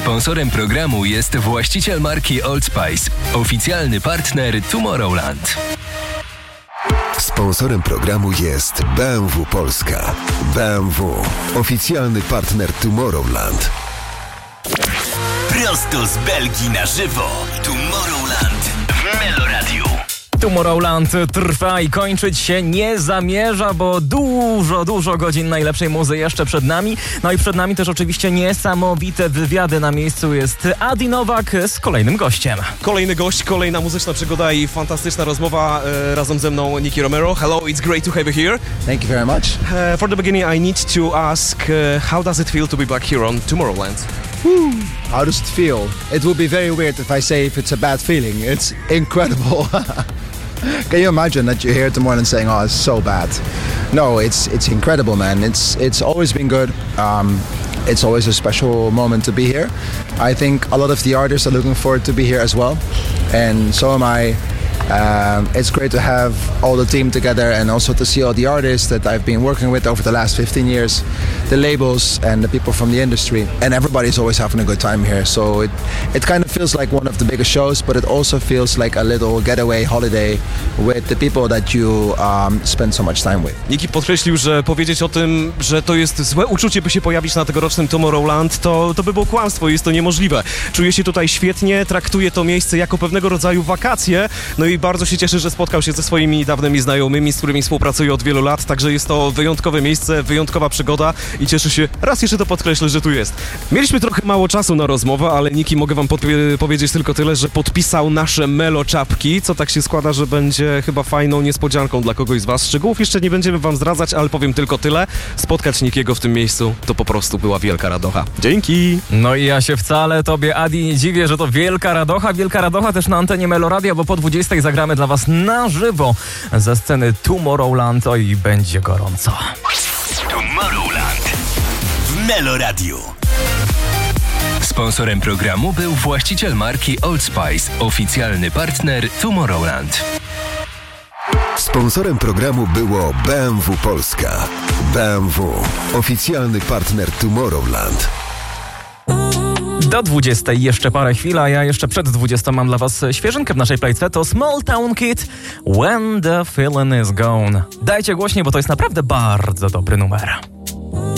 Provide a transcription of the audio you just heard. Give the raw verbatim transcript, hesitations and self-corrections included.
Sponsorem programu jest właściciel marki Old Spice, oficjalny partner Tomorrowland. Sponsorem programu jest B M W Polska. B M W, oficjalny partner Tomorrowland. Prosto z Belgii na żywo. Tomorrowland w Meloradiu. Tomorrowland trwa i kończyć się nie zamierza, bo dużo, dużo godzin najlepszej muzy jeszcze przed nami. No i przed nami też oczywiście niesamowite wywiady. Na miejscu jest Adi Nowak z kolejnym gościem. Kolejny gość, kolejna muzyczna przygoda i fantastyczna rozmowa. E, razem ze mną Nicky Romero. Hello, it's great to have you here. Thank you very much. Uh, for the beginning, I need to ask, uh, how does it feel to be back here on Tomorrowland? Woo. How does it feel? It will be very weird if I say if it's a bad feeling. It's incredible. Can you imagine that you're here tomorrow and saying, "Oh, it's so bad"? No, it's it's incredible, man. It's it's always been good. Um, it's always a special moment to be here. I think a lot of the artists are looking forward to be here as well, and so am I. Um, it's great to have all the team together and also to see all the artists that I've been working with over the last fifteen years, the labels and the people from the industry, and everybody's always having a good time here. So it, it kind of feels like one of the biggest shows, but it also feels like a little getaway holiday with the people that you um, spend so much time with. Nicky podkreślił, że powiedzieć o tym, że to jest złe uczucie, by się pojawić na tegorocznym Tomorrowland, to, to by było kłamstwo, jest to niemożliwe. Czuję się tutaj świetnie, traktuję to miejsce jako pewnego rodzaju wakacje, no i bardzo się cieszę, że spotkał się ze swoimi dawnymi znajomymi, z którymi współpracuję od wielu lat, także jest to wyjątkowe miejsce, wyjątkowa przygoda i cieszę się, raz jeszcze to podkreślę, że tu jest. Mieliśmy trochę mało czasu na rozmowę, ale Nicky, mogę wam podp- powiedzieć tylko tyle, że podpisał nasze Melo czapki, co tak się składa, że będzie chyba fajną niespodzianką dla kogoś z was. Szczegółów jeszcze nie będziemy wam zdradzać, ale powiem tylko tyle. Spotkać Nickiego w tym miejscu to po prostu była wielka radocha. Dzięki! No i ja się wcale tobie, Adi, nie dziwię, że to wielka radocha. Wielka radocha też na antenie Meloradia, bo po dwudziestej zagramy dla was na żywo ze sceny Tomorrowland. Oj, będzie gorąco. Tomorrowland w Meloradiu. Sponsorem programu był właściciel marki Old Spice, oficjalny partner Tomorrowland. Sponsorem programu było B M W Polska. B M W, oficjalny partner Tomorrowland. Do dwudziestej jeszcze parę chwil, a ja jeszcze przed dwudziestą mam dla was świeżynkę w naszej playce. To Small Town Kid, When the Feeling is Gone. Dajcie głośniej, bo to jest naprawdę bardzo dobry numer.